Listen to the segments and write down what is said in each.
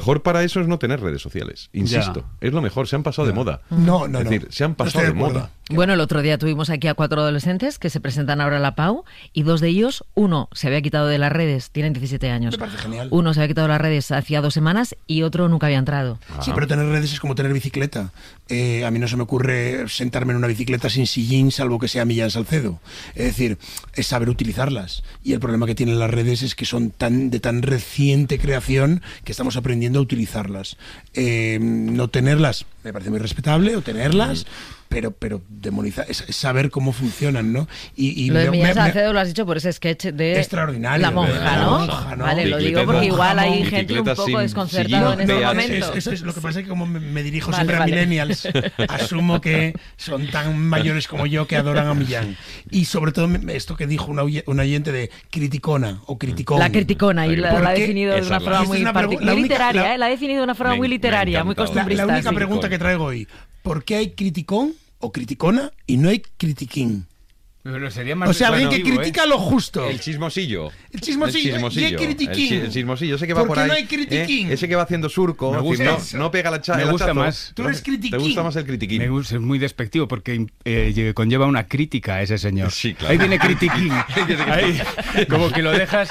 mejor para eso es no tener redes sociales, insisto, es lo mejor, se han pasado de moda. No. Es decir, se han pasado de moda. Bueno, el otro día tuvimos aquí a 4 adolescentes que se presentan ahora a la PAU y 2 de ellos, uno se había quitado de las redes, tienen 17 años. Me parece genial. Uno se había quitado de las redes hacía 2 semanas y otro nunca había entrado. Sí, pero tener redes es como tener bicicleta. A mí no se me ocurre sentarme en una bicicleta sin sillín, salvo que sea Millán Salcedo. Es decir, es saber utilizarlas. Y el problema que tienen las redes es que son de tan reciente creación que estamos aprendiendo a utilizarlas. No tenerlas me parece muy respetable, o tenerlas, pero demonizar, es saber cómo funcionan, ¿no? Lo de Millán Salcedo lo has dicho por ese sketch de extraordinario, la monja, ¿no? Vale, lo digo porque igual hay gente un poco desconcertada en ese momento. Eso es lo que pasa, es que como me dirijo siempre a millennials, asumo que son tan mayores como yo que adoran a Millán. Y sobre todo esto que dijo un oyente de criticona o criticón. La criticona, y la ha definido de una forma muy particular, literaria, la ha definido de una forma muy literaria, muy costumbrista. La única pregunta que traigo hoy: ¿por qué hay criticón o criticona y no hay critiquín? Pero sería más, o sea, alguien que critica lo justo. El chismosillo. El chismosillo. Y hay critiquín. El chismosillo, ese que va por ahí. ¿Por qué no hay critiquín? Ese que va haciendo surco. Me gusta, no pega la me gusta más. Tú eres critiquín. Te gusta más el critiquín. Me gusta, es muy despectivo porque conlleva una crítica a ese señor. Sí, claro. Ahí viene critiquín. Ahí, como que lo dejas.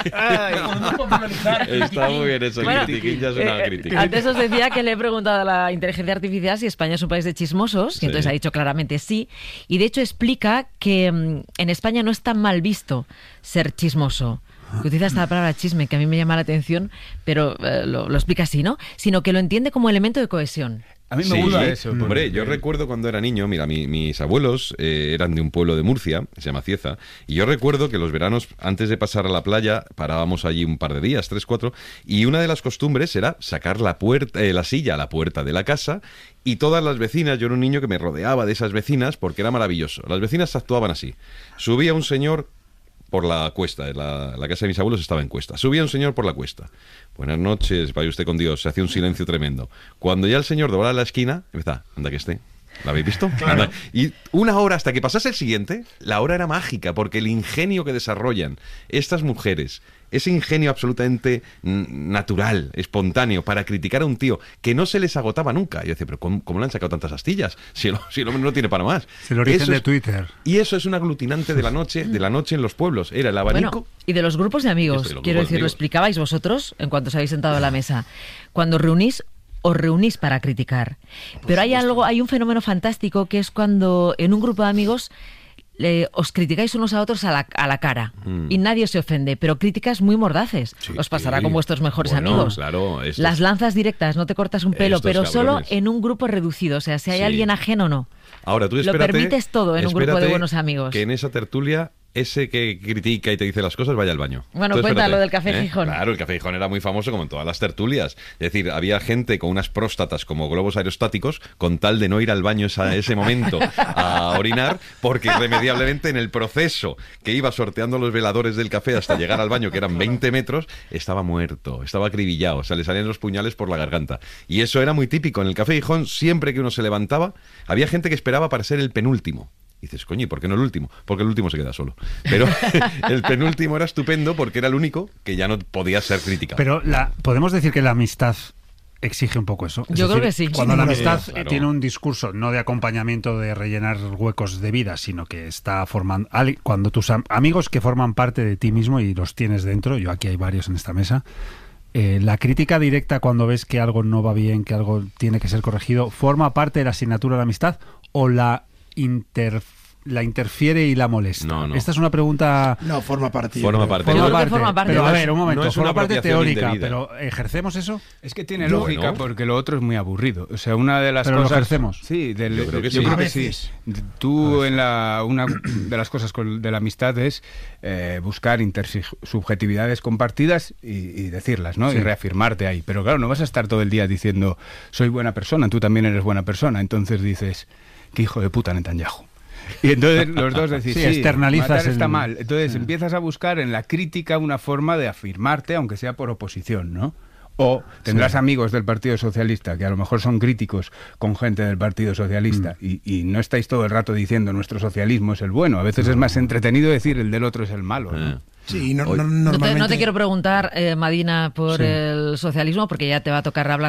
Está muy bien eso. El critiquín ya es una crítica. Antes os decía que le he preguntado a la inteligencia artificial si España es un país de chismosos, y entonces ha dicho claramente sí. Y de hecho explica que en España no es tan mal visto ser chismoso. Utiliza esta palabra chisme, que a mí me llama la atención, pero lo explica así, ¿no? Sino que lo entiende como elemento de cohesión. A mí me gusta eso. Hombre, yo recuerdo cuando era niño, mira, mis abuelos eran de un pueblo de Murcia, se llama Cieza, y yo recuerdo que los veranos, antes de pasar a la playa, parábamos allí un par de días, 3, 4, y una de las costumbres era sacar la silla a la puerta de la casa, y todas las vecinas, yo era un niño que me rodeaba de esas vecinas porque era maravilloso. Las vecinas actuaban así. Subía un señor por la cuesta, la casa de mis abuelos estaba en cuesta. Subía un señor por la cuesta. Buenas noches, vaya usted con Dios. Se hacía un silencio tremendo. Cuando ya el señor doblaba la esquina, empezaba, anda que esté. ¿La habéis visto? Claro. Y una hora hasta que pasase el siguiente, la hora era mágica, porque el ingenio que desarrollan estas mujeres, ese ingenio absolutamente natural, espontáneo, para criticar a un tío que no se les agotaba nunca. Yo decía, pero ¿cómo le han sacado tantas astillas? Si el hombre no tiene para más. Es el origen de Twitter. Y eso es un aglutinante de la noche en los pueblos. Era el abanico. Bueno, y de los grupos de amigos, quiero decir, lo explicabais vosotros en cuanto os habéis sentado a la mesa. Cuando os reunís para criticar. Pero hay un fenómeno fantástico, que es cuando en un grupo de amigos os criticáis unos a otros a la cara y nadie se ofende, pero críticas muy mordaces. Sí, os pasará con vuestros mejores amigos. Claro, las lanzas directas, no te cortas un pelo, pero cabrones. Solo en un grupo reducido, o sea, si hay alguien ajeno o no. Ahora, tú espérate, lo permites todo en un grupo de buenos amigos. Que en esa tertulia ese que critica y te dice las cosas vaya al baño. Bueno, entonces, cuenta lo del Café Gijón. Claro, el Café Gijón era muy famoso como en todas las tertulias. Es decir, había gente con unas próstatas como globos aerostáticos con tal de no ir al baño ese momento a orinar, porque irremediablemente en el proceso que iba sorteando los veladores del café hasta llegar al baño, que eran 20 metros, estaba muerto, estaba acribillado, o sea, le salían los puñales por la garganta. Y eso era muy típico. En el Café Gijón, siempre que uno se levantaba, había gente que esperaba para ser el penúltimo. Y dices, coño, ¿y por qué no el último? Porque el último se queda solo. Pero el penúltimo era estupendo porque era el único que ya no podía ser criticado. Pero podemos decir que la amistad exige un poco eso. Yo creo que sí. Cuando la amistad tiene un discurso no de acompañamiento, de rellenar huecos de vida, sino que está formando... Cuando tus amigos que forman parte de ti mismo y los tienes dentro, yo aquí hay varios en esta mesa, la crítica directa cuando ves que algo no va bien, que algo tiene que ser corregido, ¿forma parte de la asignatura de la amistad o la interfiere y la molesta? No. Esta es una pregunta... No, forma parte. Forma parte. Pero a ver, un momento, no es forma una parte teórica, indebida. pero ¿ejercemos eso? Es que tiene lógica, porque lo otro es muy aburrido. O sea, una de las pero cosas... lo ejercemos. Sí, yo creo que yo sí. creo que sí. Tú, una de las cosas de la amistad es buscar intersubjetividades compartidas y decirlas, ¿no? Sí. Y reafirmarte ahí. Pero claro, no vas a estar todo el día diciendo soy buena persona, tú también eres buena persona. Entonces dices, qué hijo de puta Netanyahu. Y entonces los dos decís, sí, externalizas está mal. Entonces empiezas a buscar en la crítica una forma de afirmarte, aunque sea por oposición, ¿no? O tendrás amigos del Partido Socialista que a lo mejor son críticos con gente del Partido Socialista y no estáis todo el rato diciendo nuestro socialismo es el bueno. A veces es más entretenido decir el del otro es el malo, ¿no? Sí, no te quiero preguntar, Madina, por el socialismo, porque ya te va a tocar hablar